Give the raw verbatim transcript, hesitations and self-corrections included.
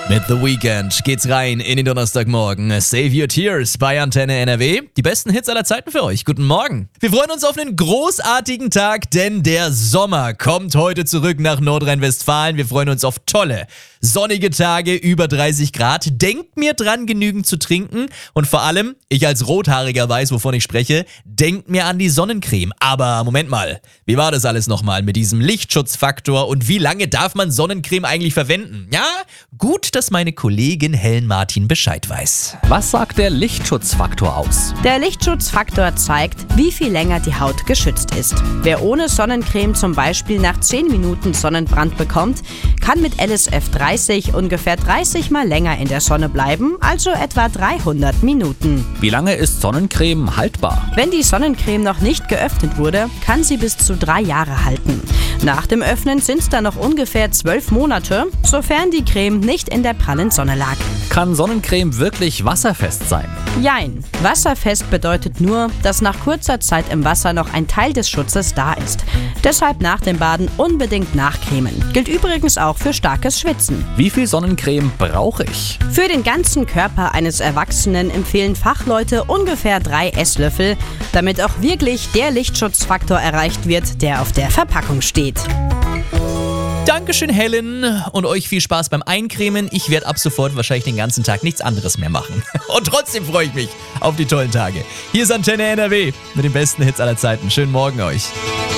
Mit The Weeknd geht's rein in den Donnerstagmorgen. Save Your Tears bei Antenne N R W. Die besten Hits aller Zeiten für euch. Guten Morgen. Wir freuen uns auf einen großartigen Tag, denn der Sommer kommt heute zurück nach Nordrhein-Westfalen. Wir freuen uns auf tolle, sonnige Tage, über dreißig Grad. Denkt mir dran, genügend zu trinken. Und vor allem, ich als Rothaariger weiß, wovon ich spreche, denkt mir an die Sonnencreme. Aber Moment mal, wie war das alles nochmal mit diesem Lichtschutzfaktor und wie lange darf man Sonnencreme eigentlich verwenden? Ja, gut, dass meine Kollegin Helen Martin Bescheid weiß. Was sagt der Lichtschutzfaktor aus? Der Lichtschutzfaktor zeigt, wie viel länger die Haut geschützt ist. Wer ohne Sonnencreme zum Beispiel nach zehn Minuten Sonnenbrand bekommt, kann mit L S F dreißig ungefähr dreißig Mal länger in der Sonne bleiben, also etwa dreihundert Minuten. Wie lange ist Sonnencreme haltbar? Wenn die Sonnencreme noch nicht geöffnet wurde, kann sie bis zu drei Jahre halten. Nach dem Öffnen sind es dann noch ungefähr zwölf Monate, sofern die Creme nicht in der prallen Sonne lag. Kann Sonnencreme wirklich wasserfest sein? Jein. Wasserfest bedeutet nur, dass nach kurzer Zeit im Wasser noch ein Teil des Schutzes da ist. Deshalb nach dem Baden unbedingt nachcremen. Gilt übrigens auch für starkes Schwitzen. Wie viel Sonnencreme brauche ich? Für den ganzen Körper eines Erwachsenen empfehlen Fachleute ungefähr drei Esslöffel, damit auch wirklich der Lichtschutzfaktor erreicht wird, der auf der Verpackung steht. Dankeschön, Helen. Und euch viel Spaß beim Eincremen. Ich werde ab sofort wahrscheinlich den ganzen Tag nichts anderes mehr machen. Und trotzdem freue ich mich auf die tollen Tage. Hier ist Antenne N R W mit den besten Hits aller Zeiten. Schönen Morgen euch.